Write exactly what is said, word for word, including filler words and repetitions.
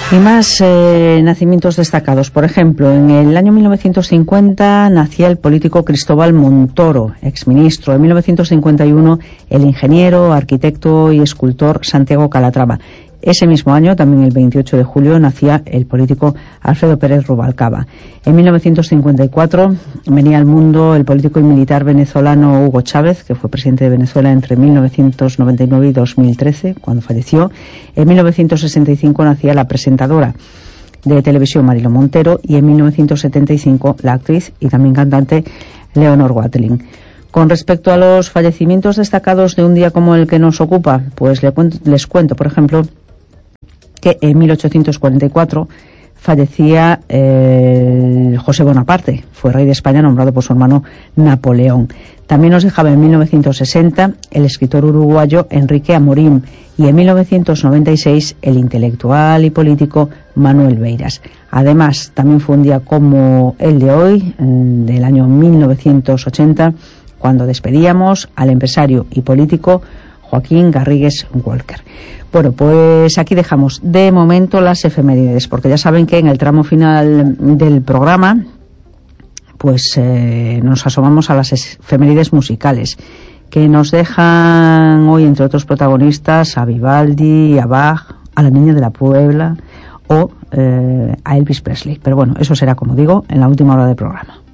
Y más eh, nacimientos destacados. Por ejemplo, en el año mil novecientos cincuenta nacía el político Cristóbal Montoro, exministro. En mil novecientos cincuenta y uno el ingeniero, arquitecto y escultor Santiago Calatrava. Ese mismo año, también el veintiocho de julio, nacía el político Alfredo Pérez Rubalcaba. En mil novecientos cincuenta y cuatro venía al mundo el político y militar venezolano Hugo Chávez, que fue presidente de Venezuela entre mil novecientos noventa y nueve y dos mil trece, cuando falleció. En mil novecientos sesenta y cinco nacía la presentadora de televisión Mariló Montero, y en mil novecientos setenta y cinco la actriz y también cantante Leonor Watling. Con respecto a los fallecimientos destacados de un día como el que nos ocupa, pues les cuento, les cuento por ejemplo, que en mil ochocientos cuarenta y cuatro fallecía eh, José Bonaparte, fue rey de España nombrado por su hermano Napoleón. También nos dejaba en mil novecientos sesenta el escritor uruguayo Enrique Amorim, y en mil novecientos noventa y seis el intelectual y político Manuel Beiras. Además, también fue un día como el de hoy, del año mil novecientos ochenta, cuando despedíamos al empresario y político Joaquín Garrigues Walker. Bueno, pues aquí dejamos de momento las efemérides, porque ya saben que en el tramo final del programa pues eh, nos asomamos a las efemérides musicales, que nos dejan hoy, entre otros protagonistas, a Vivaldi, a Bach, a la Niña de la Puebla o eh, a Elvis Presley. Pero bueno, eso será, como digo, en la última hora del programa.